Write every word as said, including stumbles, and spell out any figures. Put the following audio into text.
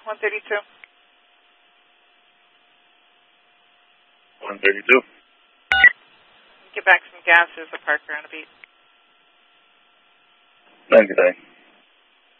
one thirty-two. one thirty-two. Get back some gas. There's a parker on a beat. ninety-nine.